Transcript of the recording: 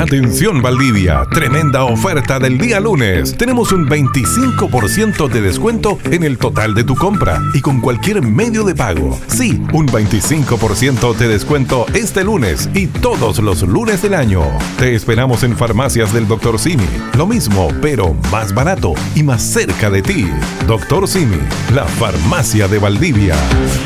Atención Valdivia, tremenda oferta del día lunes. Tenemos un 25% de descuento en el total de tu compra y con cualquier medio de pago. Sí, un 25% de descuento este lunes y todos los lunes del año. Te esperamos en Farmacias del Dr. Simi. Lo mismo, pero más barato y más cerca de ti. Dr. Simi, la farmacia de Valdivia.